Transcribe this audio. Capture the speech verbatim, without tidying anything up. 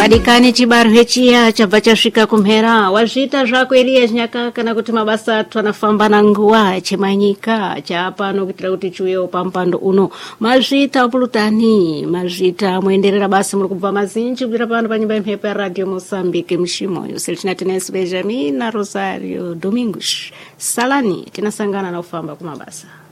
Kadikani chibaru hechia chabva chasvika kumhera wazvita zvako Elias Nyakaka nakuti mabasa twanafamba na nguwa chemanyika chapa nokutira kuti chiuye pampando uno mazvita pulutani mazvita muenderera basa muri kubva mazinji kubvira pano pa nyumba yemhepo ya Radio Mozambique mshimo Yoselina Tenes Benjamin na Rosario Domingos Salani tinasangana na ufamba kumabasa.